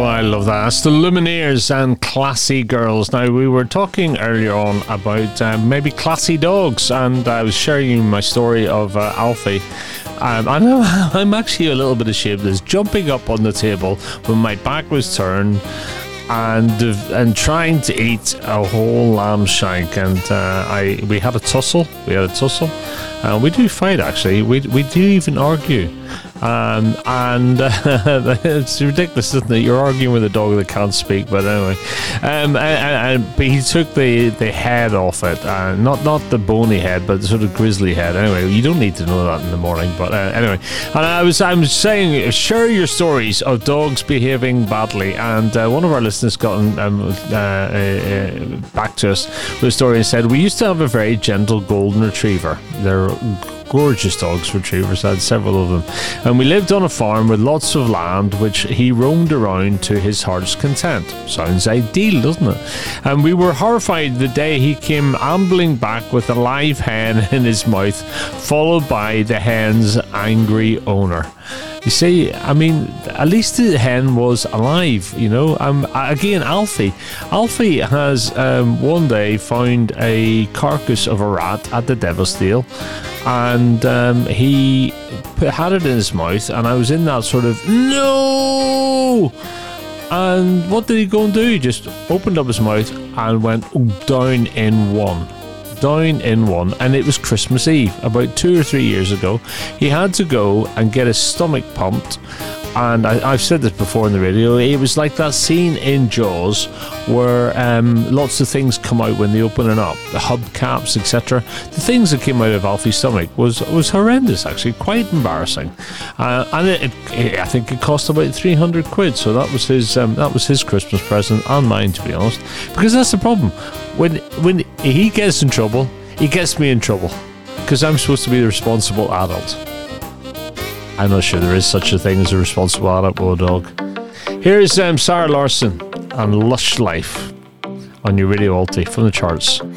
I love that. That's the Lumineers and Classy Girls. Now, we were talking earlier on about maybe classy dogs, and I was sharing you my story of Alfie. I'm actually a little bit ashamed of this, jumping up on the table when my back was turned and trying to eat a whole lamb shank, and we had a tussle. We do fight, actually. We do even argue. It's ridiculous, isn't it? You're arguing with a dog that can't speak, but anyway. But he took the head off it, not the bony head, but the sort of grizzly head. Anyway, you don't need to know that in the morning, but anyway. And I'm saying, share your stories of dogs behaving badly, and one of our listeners got back to us with a story and said, we used to have a very gentle golden retriever. They're gorgeous dogs, retrievers. I had several of them, and we lived on a farm with lots of land which he roamed around to his heart's content. Sounds ideal, doesn't it? And we were horrified the day he came ambling back with a live hen in his mouth, followed by the hen's angry owner. You see, I mean, at least the hen was alive, you know. Again, Alfie has one day found a carcass of a rat at the Devilsdale, and he had it in his mouth, and I was in that sort of, no! And what did he go and do? He just opened up his mouth and went down in one. And it was Christmas Eve about 2 or 3 years ago. He had to go and get his stomach pumped, and I've said this before in the radio. It was like that scene in Jaws where lots of things come out when they open it up, the hubcaps, etc. The things that came out of Alfie's stomach was horrendous, actually, quite embarrassing, and I think it cost about 300 quid. So that was his Christmas present and mine, to be honest, because that's the problem. When he gets in trouble, he gets me in trouble, because I'm supposed to be the responsible adult. I'm not sure there is such a thing as a responsible adult with a dog. Here is Sarah Larson and Lush Life on your Radio Alti from the charts.